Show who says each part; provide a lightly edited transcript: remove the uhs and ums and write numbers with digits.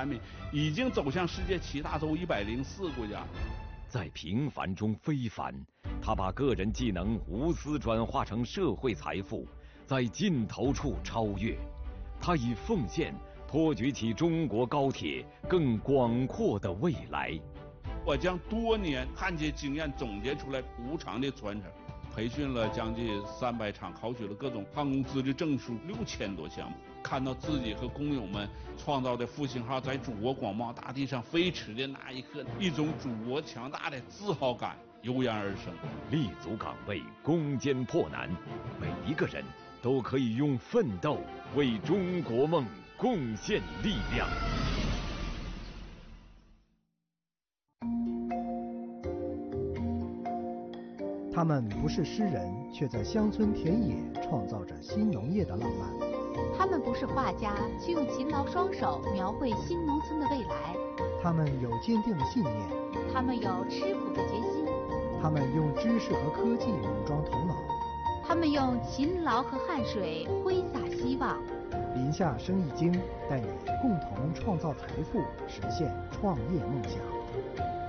Speaker 1: 产品已经走向世界7大洲104个国家。
Speaker 2: 在平凡中非凡，他把个人技能无私转化成社会财富，在尽头处超越。他以奉献托举起中国高铁更广阔的未来。
Speaker 1: 我将多年焊接经验总结出来无偿的传承，培训了将近300场，考取了各种航空资质证书6000多项目。看到自己和工友们创造的复兴号在祖国广袤大地上飞驰的那一刻，一种祖国强大的自豪感油然而生。
Speaker 2: 立足岗位，攻坚破难，每一个人都可以用奋斗为中国梦贡献力量。
Speaker 3: 他们不是诗人，却在乡村田野创造着新农业的浪漫。
Speaker 4: 他们不是画家，却用勤劳双手描绘新农村的未来。
Speaker 3: 他们有坚定的信念，
Speaker 4: 他们有吃苦的决心。
Speaker 3: 他们用知识和科技武装头脑，
Speaker 4: 他们用勤劳和汗水挥洒希望。
Speaker 3: 林夏生意经带你共同创造财富，实现创业梦想。